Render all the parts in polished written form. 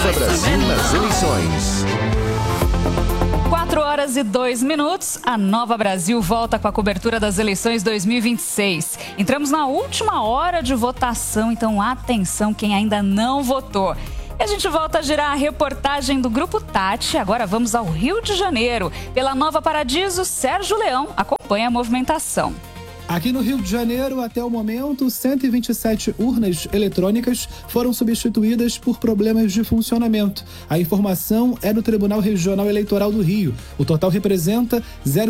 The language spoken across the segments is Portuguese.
Nova Brasil nas eleições. 4h02. A Nova Brasil volta com a cobertura das eleições 2026. Entramos na última hora de votação, então atenção quem ainda não votou. E a gente volta a girar a reportagem do Grupo Tati. Agora vamos ao Rio de Janeiro. Pela Nova Paradiso, Sérgio Leão acompanha a movimentação. Aqui no Rio de Janeiro, até o momento, 127 urnas eletrônicas foram substituídas por problemas de funcionamento. A informação é do Tribunal Regional Eleitoral do Rio. O total representa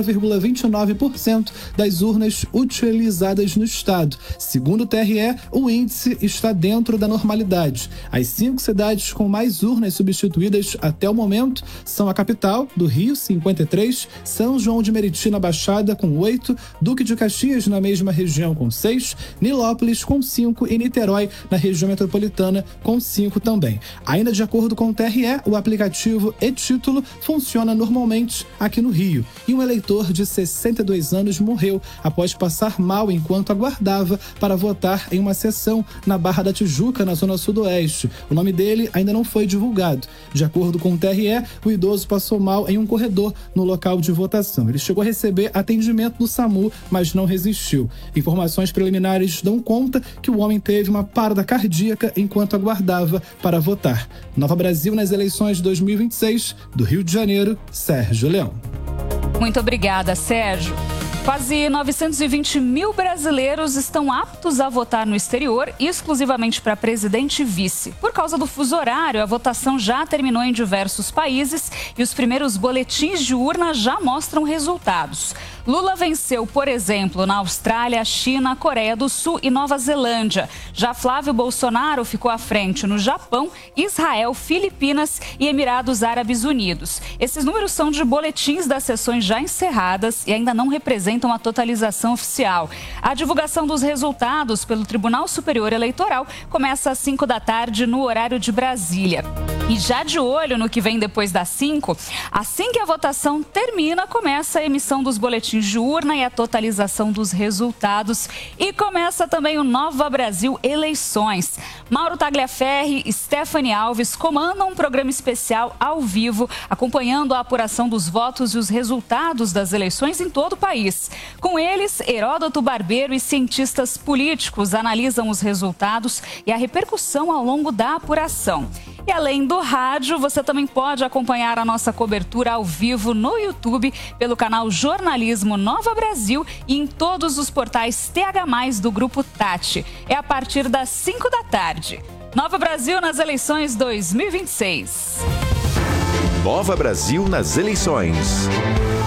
0,29% das urnas utilizadas no estado. Segundo o TRE, o índice está dentro da normalidade. As 5 cidades com mais urnas substituídas até o momento são a capital, do Rio, 53, São João de Meriti, na Baixada, com 8, Duque de Caxias, na mesma região, com 6, Nilópolis com 5 e Niterói, na região metropolitana, com 5 também. Ainda de acordo com o TRE, o aplicativo e-Título funciona normalmente aqui no Rio. E um eleitor de 62 anos morreu após passar mal enquanto aguardava para votar em uma sessão na Barra da Tijuca, na zona sudoeste. O nome dele ainda não foi divulgado. De acordo com o TRE, o idoso passou mal em um corredor no local de votação. Ele chegou a receber atendimento do SAMU, mas não resistiu. Informações preliminares dão conta que o homem teve uma parada cardíaca enquanto aguardava para votar. Nova Brasil nas eleições de 2026, do Rio de Janeiro, Sérgio Leão. Muito obrigada, Sérgio. Quase 920 mil brasileiros estão aptos a votar no exterior, exclusivamente para presidente e vice. Por causa do fuso horário, a votação já terminou em diversos países e os primeiros boletins de urna já mostram resultados. Lula venceu, por exemplo, na Austrália, China, Coreia do Sul e Nova Zelândia. Já Flávio Bolsonaro ficou à frente no Japão, Israel, Filipinas e Emirados Árabes Unidos. Esses números são de boletins das sessões já encerradas e ainda não representam a totalização oficial. A divulgação dos resultados pelo Tribunal Superior Eleitoral começa às 5 da tarde no horário de Brasília. E já de olho no que vem depois das 5, assim que a votação termina, começa a emissão dos boletins de urna e a totalização dos resultados. E começa também o Nova Brasil Eleições. Mauro Tagliaferri e Stephanie Alves comandam um programa especial ao vivo, acompanhando a apuração dos votos e os resultados das eleições em todo o país. Com eles, Heródoto Barbeiro e cientistas políticos analisam os resultados e a repercussão ao longo da apuração. E além do rádio, você também pode acompanhar a nossa cobertura ao vivo no YouTube, pelo canal Jornalismo Nova Brasil e em todos os portais TH+, do Grupo Tati. É a partir das 5 da tarde. Nova Brasil nas eleições 2026. Nova Brasil nas eleições.